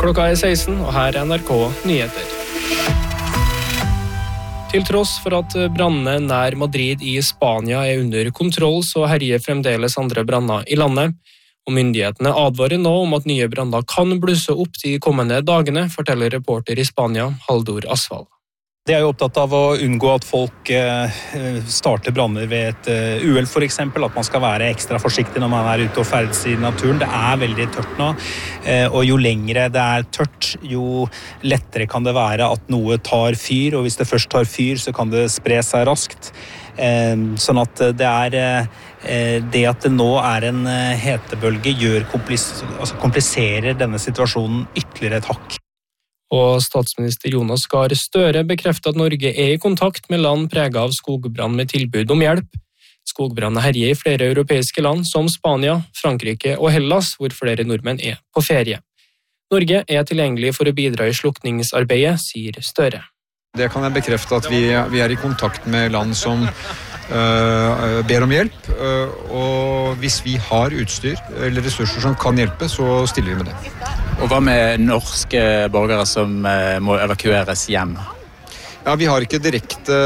Klokka 16, og her NRK Nyheter. Til tross for at brannene nær Madrid i Spania under kontroll, så herjer fremdeles andre branner i landet. Og myndighetene advarer nå om at nye branner kan blusse opp de kommende dagene, forteller reporter i Spania, Haldor Asfald. De er jo opptatt av å unngå at folk starter branner ved et uhell, for eksempel. At man skal være ekstra forsiktig når man er ute og ferdes i naturen. Det er veldig tørt nå, og jo lengre det er tørt, jo lettere kan det være at noe tar fyr. Og hvis det først tar fyr, så kan det spre seg raskt. Sånn at det at det nå er en hetebølge kompliserer denne situasjonen ytterligere et hakk. Og statsminister Jonas Gahr Støre bekrefter at Norge er i kontakt med land preget av skogbrann med tilbud om hjelp. Skogbrann herjer i flere europeiske land som Spania, Frankrike og Hellas, hvor flere nordmenn er på ferie. Norge er tilgjengelig for å bidra i slukningsarbeidet, sier Støre. Det kan jeg bekrefte at vi er i kontakt med land som ber om hjelp, og hvis vi har utstyr eller ressurser som kan hjelpe, så stiller vi med det. Og hva med norske borgere som må evakueres hjem? Ja, vi har ikke direkte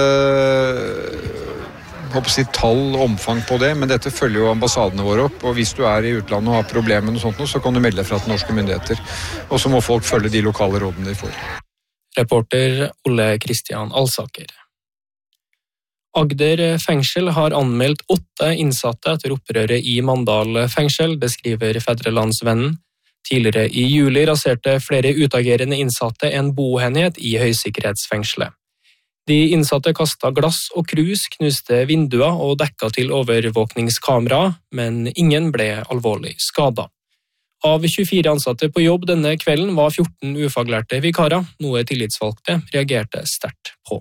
tall og omfang på det, men dette følger jo ambassadene våre opp, og hvis du er i utlandet og har problemer med noe sånt, så kan du melde deg fra til norske myndigheter, og så må folk følge de lokale rådene de får. Reporter Ole Kristian Alsaker. Agder fengsel har anmeldt 8 innsatte etter opprøret i Mandal fengsel, beskriver Fedrelandsvennen. Tidligere i juli raserte flere utagerende innsatte en boenhet i høysikkerhetsfengselet. De innsatte kastet glass og krus, knuste vinduer og dekket til overvåkningskamera, men ingen ble alvorlig skadet. Av 24 ansatte på jobb denne kvelden var 14 ufaglærte vikarer, noe tillitsvalgte reagerte sterkt på.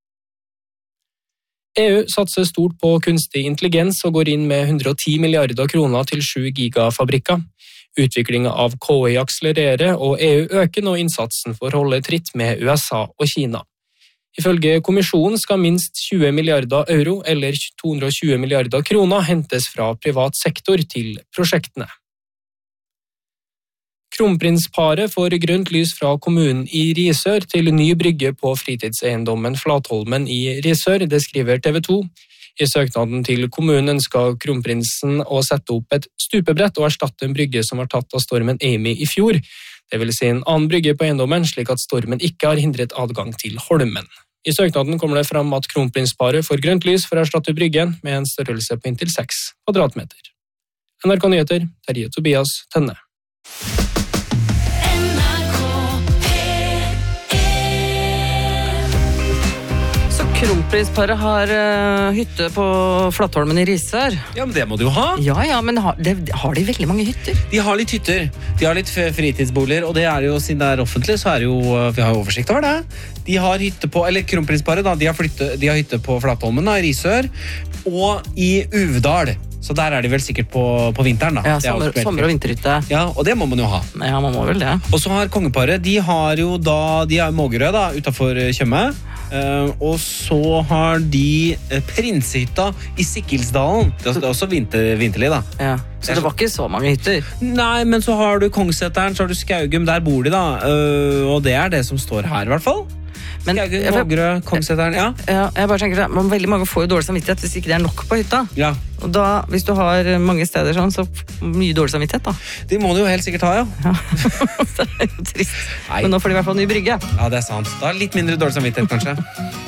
EU satser stort på kunstig intelligens og går inn med 110 milliarder kroner til 7 gigafabrikker. Utviklingen av KI akselererer, og EU øker nå innsatsen for å holde tritt med USA og Kina. Ifølge kommisjonen skal minst 20 milliarder euro eller 220 milliarder kroner hentes fra privat sektor til prosjektene. Kronprinsparet får grønt lys fra kommunen i Risør til ny brygge på fritidseiendommen Flatholmen i Risør, det skriver TV 2. I søknaden til kommunen ønsker kronprinsen å sette opp et stupebrett og erstatte en brygge som var tatt av stormen Amy i fjor. Det vil si en annen brygge på eiendommen, slik at stormen ikke har hindret adgang til Holmen. I søknaden kommer det fram at kronprinsparet får grønt lys for å erstatte bryggen med en størrelse på inntil 6 kvadratmeter. NRK Nyheter, Terje Tobias Tønne. Kronprinsparet har hytte på Flatholmen i Risør. Ja, men det må du jo ha. Ja, men har de veldig mange hytter? De har litt hytter. De har litt fritidsboliger, og det er jo, siden det er offentlig, så er det jo, vi har oversikt over det. De har hytte på, eller Kronprinsparet da, de har hytte på Flatholmen da, i Risør, og i Uvdal. Så der er de vel sikkert på vinteren da. Ja, sommer- og vinterhytte. Ja, og det må man jo ha. Ja, man må vel det. Og så har kongeparet, de er Mågerø da, utenfor Tjøme. Og så har de Prinsehytta i Sikkelsdalen. Det er også vinterlig da. Ja, så det var ikke så mange hytter? Nei, men så har du Kongseteren, så har du Skaugum, der bor de da. Og det er det som står her i hvert fall. Skaugum, Mågerø, Kongseteren, ja. Jeg bare tenker at veldig mange får jo dårlig samvittighet hvis ikke det er nok på hytta. Ja. Og da, hvis du har mange steder sånn, så mye dårlig samvittighet da. De må du jo helt sikkert ha, ja. Det er jo trist. Men nå får de i hvert fall ny brygge. Ja, det er sant. Da litt mindre dårlig samvittighet, kanskje.